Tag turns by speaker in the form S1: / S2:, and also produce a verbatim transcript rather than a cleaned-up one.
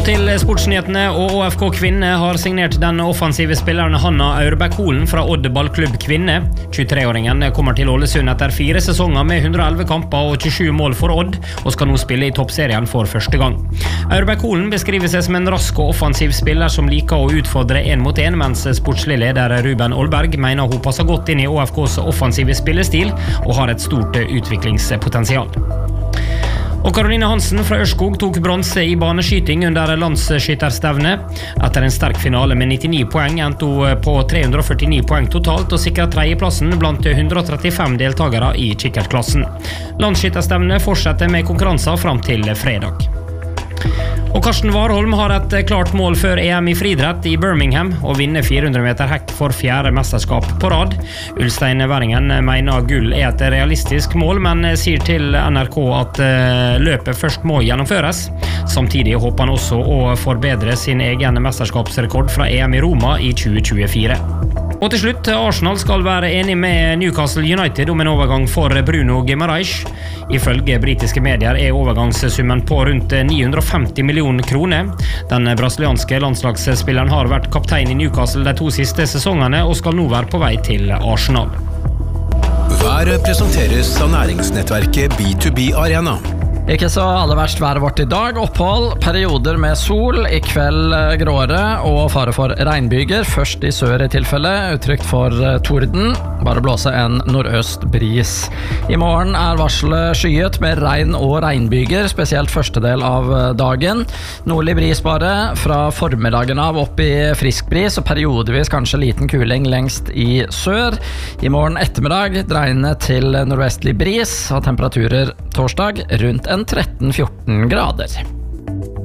S1: til sportsnyhetene, og Å F K Kvinne har signert den offensive spilleren Hanna Aurebæk Holen fra Odd ballklubb Kvinne. tjuetre-åringen kommer til Ålesund etter fire sesonger med hundre og elleve kamper og tjuesju mål for Odd, og skal nå spille i toppserien for første gang. Aurebæk Holen beskriver seg som en rask og offensiv spiller som liker å utfordre en mot en, mens sportslig leder Ruben Olberg mener hun passer godt inn i Å F K's offensive spillestil og har et stort utviklingspotensial. Og Karoline Hansen fra Ørskog tok bronse i baneskyting under landsskytterstevne. Etter en sterk finale med nittini poeng endte hun på tre hundre og førtini poeng totalt og sikret tredjeplassen blant hundre og trettifem deltakere i kikkertklassen. Landsskytterstevne fortsetter med konkurranser fram til fredag. Og Karsten Warholm har et klart mål før E M i friidrett i Birmingham og vinner fire hundre meter hekk for fjerde mesterskap på rad. Ulsteinværingen mener gull er et realistisk mål, men sier til N R K at løpet først må gjennomføres. Samtidig håper han også å forbedre sin egen mesterskapsrekord fra E M i Roma i tjue tjuefire. Og til slutt, Arsenal skal være enig med Newcastle United om en overgang for Bruno Guimaraes. Ifølge britiske medier er overgangssummen på rundt ni hundre og femti millioner kroner. Den brasilianske landslagsspilleren har vært kaptein i Newcastle de to siste sesongene og skal nå være på vei til Arsenal.
S2: Været presenteres av næringsnettverket B to B Arena.
S3: Ikke så aller verst været vårt i dag. Opphold, perioder med sol, i kveld gråere og fare for regnbyger. Først i sør i tilfelle, utrygt for torden. Bare blåse en nordøst bris. I morgen er varselet skyet med regn og regnbyger, spesielt første del av dagen. Nordlig bris bare, fra formiddagen av opp i frisk bris, og periodevis kanskje liten kuling lengst i sør. I morgen ettermiddag dreiende til nordvestlig bris, og temperaturer torsdag rundt en tretten fjorten grader.